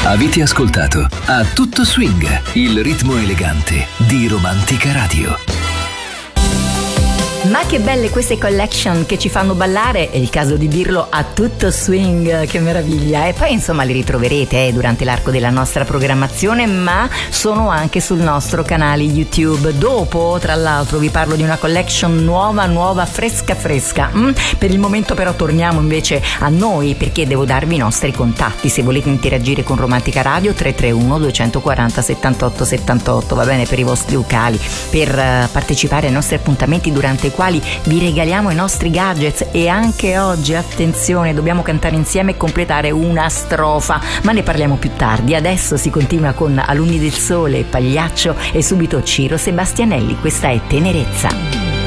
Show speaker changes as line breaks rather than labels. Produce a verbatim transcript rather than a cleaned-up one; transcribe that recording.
Avete ascoltato A Tutto Swing, il ritmo elegante di Romantica Radio.
Ma che belle queste collection che ci fanno ballare, è il caso di dirlo, a tutto swing, che meraviglia. E poi insomma li ritroverete eh, durante l'arco della nostra programmazione, ma sono anche sul nostro canale YouTube. Dopo, tra l'altro, vi parlo di una collection nuova, nuova, fresca fresca. Mm? Per il momento però torniamo invece a noi, perché devo darvi i nostri contatti. Se volete interagire con Romantica Radio, tre tre uno due quattro zero settantotto settantotto, va bene, per i vostri vocali, per uh, partecipare ai nostri appuntamenti durante i quali vi regaliamo i nostri gadgets. E anche oggi, attenzione, dobbiamo cantare insieme e completare una strofa, ma ne parliamo più tardi. Adesso si continua con Alunni del Sole, Pagliaccio e subito Ciro Sebastianelli. Questa è Tenerezza.